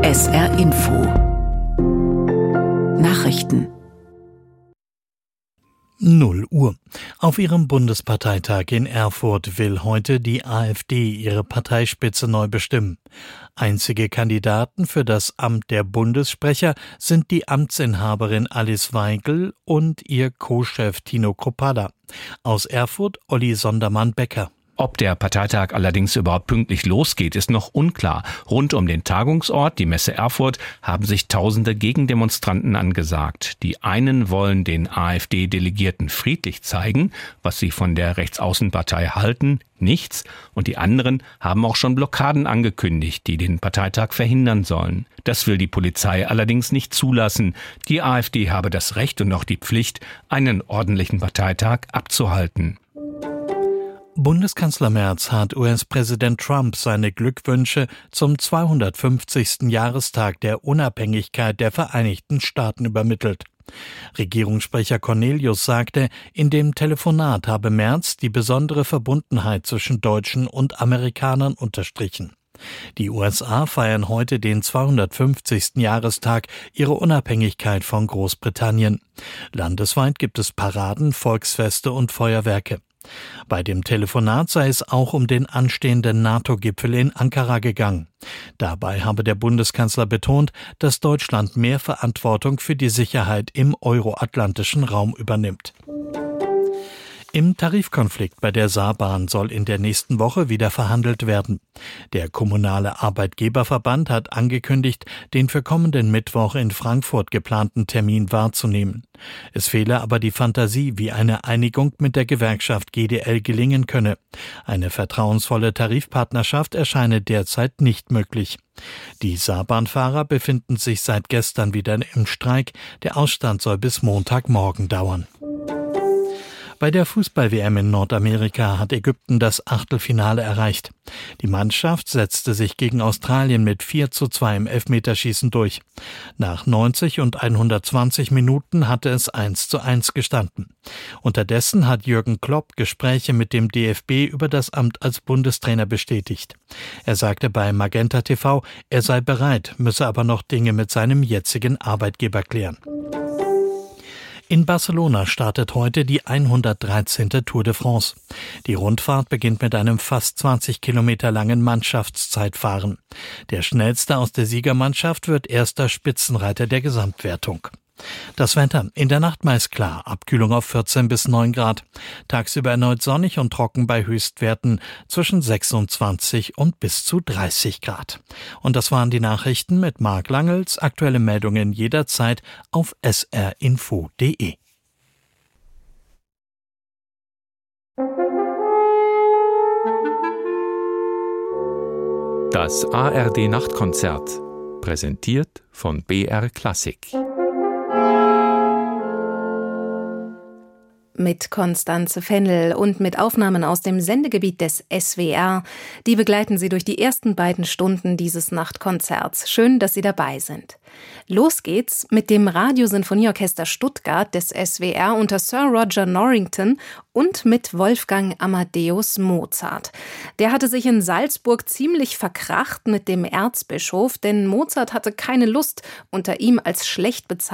SR Info Nachrichten 0 Uhr. Auf ihrem Bundesparteitag in Erfurt will heute die AfD ihre Parteispitze neu bestimmen. Einzige Kandidaten für das Amt der Bundessprecher sind die Amtsinhaberin Alice Weigel und ihr Co-Chef Tino Krupada. Aus Erfurt Olli Sondermann-Becker. Ob der Parteitag allerdings überhaupt pünktlich losgeht, ist noch unklar. Rund um den Tagungsort, die Messe Erfurt, haben sich Tausende Gegendemonstranten angesagt. Die einen wollen den AfD-Delegierten friedlich zeigen, was sie von der Rechtsaußenpartei halten, nichts. Und die anderen haben auch schon Blockaden angekündigt, die den Parteitag verhindern sollen. Das will die Polizei allerdings nicht zulassen. Die AfD habe das Recht und auch die Pflicht, einen ordentlichen Parteitag abzuhalten. Bundeskanzler Merz hat US-Präsident Trump seine Glückwünsche zum 250. Jahrestag der Unabhängigkeit der Vereinigten Staaten übermittelt. Regierungssprecher Cornelius sagte, in dem Telefonat habe Merz die besondere Verbundenheit zwischen Deutschen und Amerikanern unterstrichen. Die USA feiern heute den 250. Jahrestag ihrer Unabhängigkeit von Großbritannien. Landesweit gibt es Paraden, Volksfeste und Feuerwerke. Bei dem Telefonat sei es auch um den anstehenden NATO-Gipfel in Ankara gegangen. Dabei habe der Bundeskanzler betont, dass Deutschland mehr Verantwortung für die Sicherheit im euroatlantischen Raum übernimmt. Im Tarifkonflikt bei der Saarbahn soll in der nächsten Woche wieder verhandelt werden. Der kommunale Arbeitgeberverband hat angekündigt, den für kommenden Mittwoch in Frankfurt geplanten Termin wahrzunehmen. Es fehle aber die Fantasie, wie eine Einigung mit der Gewerkschaft GdL gelingen könne. Eine vertrauensvolle Tarifpartnerschaft erscheine derzeit nicht möglich. Die Saarbahnfahrer befinden sich seit gestern wieder im Streik. Der Ausstand soll bis Montagmorgen dauern. Bei der Fußball-WM in Nordamerika hat Ägypten das Achtelfinale erreicht. Die Mannschaft setzte sich gegen Australien mit 4:2 im Elfmeterschießen durch. Nach 90 und 120 Minuten hatte es 1:1 gestanden. Unterdessen hat Jürgen Klopp Gespräche mit dem DFB über das Amt als Bundestrainer bestätigt. Er sagte bei Magenta TV, er sei bereit, müsse aber noch Dinge mit seinem jetzigen Arbeitgeber klären. In Barcelona startet heute die 113. Tour de France. Die Rundfahrt beginnt mit einem fast 20 Kilometer langen Mannschaftszeitfahren. Der schnellste aus der Siegermannschaft wird erster Spitzenreiter der Gesamtwertung. Das Wetter. In der Nacht meist klar, Abkühlung auf 14 bis 9 Grad. Tagsüber erneut sonnig und trocken bei Höchstwerten zwischen 26 und bis zu 30 Grad. Und das waren die Nachrichten mit Marc Langels. Aktuelle Meldungen jederzeit auf srinfo.de. Das ARD-Nachtkonzert, präsentiert von BR Klassik. Mit Konstanze Fennel und mit Aufnahmen aus dem Sendegebiet des SWR. Die begleiten Sie durch die ersten beiden Stunden dieses Nachtkonzerts. Schön, dass Sie dabei sind. Los geht's mit dem Radiosinfonieorchester Stuttgart des SWR unter Sir Roger Norrington und mit Wolfgang Amadeus Mozart. Der hatte sich in Salzburg ziemlich verkracht mit dem Erzbischof, denn Mozart hatte keine Lust, unter ihm als schlecht bezahlt